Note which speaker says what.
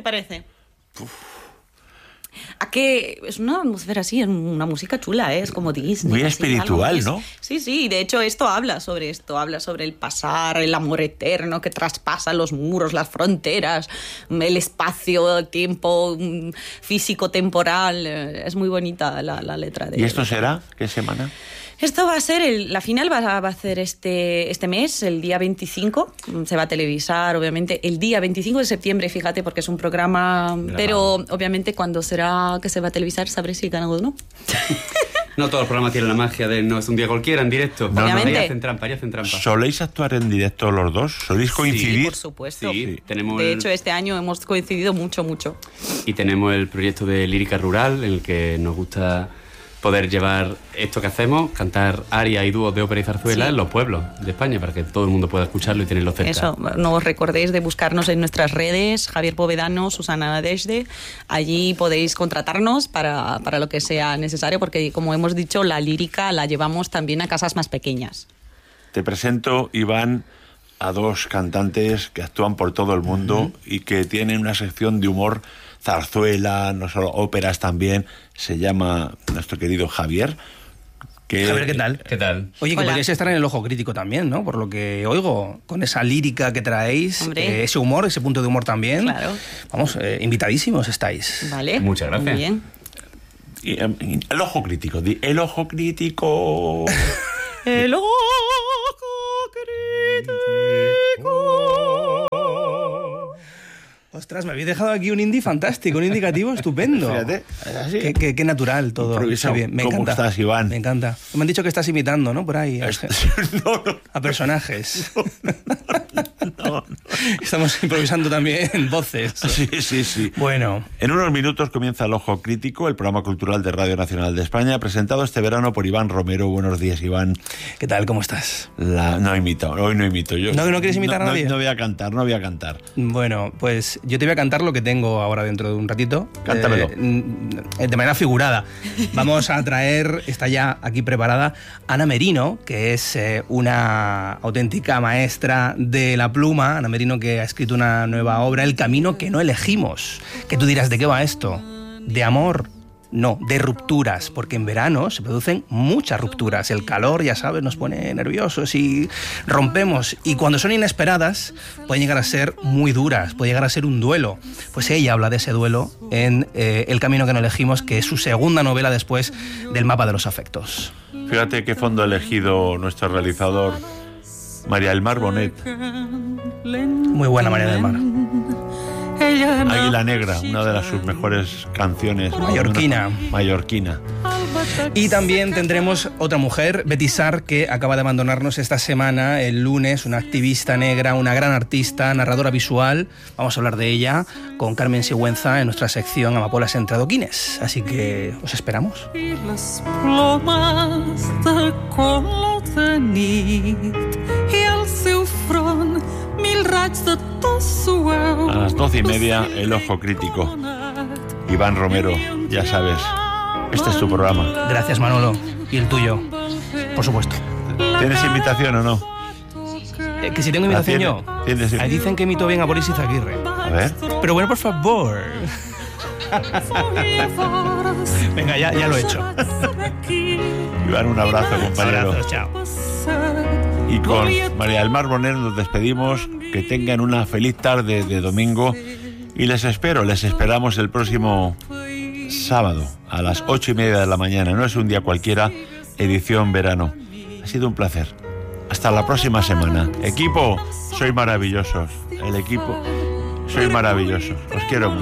Speaker 1: parece? A que es una atmósfera así, es una música chula, es como Disney.
Speaker 2: Muy
Speaker 1: así,
Speaker 2: espiritual,
Speaker 1: algo,
Speaker 2: ¿no?
Speaker 1: Sí, de hecho esto habla sobre el pasar, el amor eterno que traspasa los muros, las fronteras, el espacio, el tiempo físico-temporal. Es muy bonita la letra de...
Speaker 2: ¿Y esto será? ¿Qué semana?
Speaker 1: Esto va a ser, la final va a ser este mes, el día 25, se va a televisar, obviamente, el día 25 de septiembre, fíjate, porque es un programa, pero obviamente cuando será que se va a televisar sabré si gana o no.
Speaker 3: No todos los programas tienen la magia de no es un día cualquiera en directo.
Speaker 1: Obviamente.
Speaker 3: Ahí hacen trampa.
Speaker 2: ¿Soléis actuar en directo los dos? ¿Soléis coincidir?
Speaker 1: Sí, por supuesto.
Speaker 3: Sí, tenemos
Speaker 1: de hecho, este año hemos coincidido mucho.
Speaker 3: Y tenemos el proyecto de lírica rural, en el que nos gusta poder llevar esto que hacemos, cantar arias y dúos de ópera y zarzuela en los pueblos de España, para que todo el mundo pueda escucharlo y tenerlo cerca.
Speaker 1: Eso, no os recordéis de buscarnos en nuestras redes, Javier Povedano, Susana Nadezhde. Allí podéis contratarnos para lo que sea necesario, porque como hemos dicho, la lírica la llevamos también a casas más pequeñas.
Speaker 2: Te presento, Iván, a dos cantantes que actúan por todo el mundo y que tienen una sección de humor, zarzuela, no solo óperas también. Se llama nuestro querido Javier.
Speaker 4: Javier, ¿qué tal?
Speaker 3: ¿Qué tal?
Speaker 4: Oye, que podríais estar en el Ojo Crítico también, ¿no? Por lo que oigo, con esa lírica que traéis, ese humor, ese punto de humor también.
Speaker 1: Claro.
Speaker 4: Vamos, invitadísimos estáis.
Speaker 1: Vale.
Speaker 3: Muchas gracias.
Speaker 1: Muy bien.
Speaker 2: El Ojo Crítico. El Ojo Crítico.
Speaker 1: El Ojo Crítico.
Speaker 4: Ostras, me habéis dejado aquí un indie fantástico, un indicativo estupendo.
Speaker 2: Fíjate, así.
Speaker 4: Qué natural todo.
Speaker 2: Improvisado.
Speaker 4: Qué bien. Me
Speaker 2: ¿Cómo
Speaker 4: encanta.
Speaker 2: estás, Iván?
Speaker 4: Me encanta. Me han dicho que estás imitando, ¿no? Por ahí.
Speaker 2: No.
Speaker 4: A personajes.
Speaker 2: No.
Speaker 4: Estamos improvisando también voces.
Speaker 2: Sí.
Speaker 4: Bueno.
Speaker 2: En unos minutos comienza El Ojo Crítico, el programa cultural de Radio Nacional de España, presentado este verano por Iván Romero. Buenos días, Iván.
Speaker 4: ¿Qué tal? ¿Cómo estás?
Speaker 2: No imito. Hoy no imito. Yo,
Speaker 4: ¿No quieres imitar a nadie?
Speaker 2: No voy a cantar.
Speaker 4: Bueno, pues yo te voy a cantar lo que tengo ahora dentro de un ratito.
Speaker 2: Cántamelo.
Speaker 4: De manera figurada. Vamos a traer, está ya aquí preparada, Ana Merino, que es una auténtica maestra de la pluma. Ana Merino, que ha escrito una nueva obra, El camino que no elegimos. Que tú dirás, ¿de qué va esto? ¿De amor? No, de rupturas, porque en verano se producen muchas rupturas. El calor, ya sabes, nos pone nerviosos y rompemos. Y cuando son inesperadas, pueden llegar a ser muy duras, puede llegar a ser un duelo. Pues ella habla de ese duelo en El camino que no elegimos, que es su segunda novela después del Mapa de los afectos.
Speaker 2: Fíjate qué fondo ha elegido nuestro realizador, María del Mar Bonet.
Speaker 4: Muy buena María del Mar.
Speaker 2: Águila Negra, una de sus mejores canciones. Mallorquina.
Speaker 4: Y también tendremos otra mujer, Betty Sar, que acaba de abandonarnos esta semana, el lunes, una activista negra, una gran artista, narradora visual. Vamos a hablar de ella con Carmen Sigüenza en nuestra sección Amapolas entre adoquines. Así que os esperamos.
Speaker 5: I les plomes de color de nit i el seu front mil raigs de to suau.
Speaker 2: A las 12:30, El Ojo Crítico. Iván Romero, ya sabes, este es tu programa.
Speaker 4: Gracias, Manolo. Y el tuyo, por supuesto.
Speaker 2: ¿Tienes invitación o no?
Speaker 4: Que si tengo invitación yo. Ahí dicen que imito bien a Boris Izaguirre.
Speaker 2: A ver.
Speaker 4: Pero bueno, por favor. Venga, ya lo he hecho.
Speaker 2: Iván, un abrazo, compañero.
Speaker 4: Abrazos, chao.
Speaker 2: Y con María del Mar Bonet nos despedimos. Que tengan una feliz tarde de domingo. Y les esperamos el próximo sábado a las 8:30 de la mañana. No es un día cualquiera, edición verano. Ha sido un placer. Hasta la próxima semana. Equipo, sois maravillosos. El equipo, sois maravillosos. Os quiero mucho.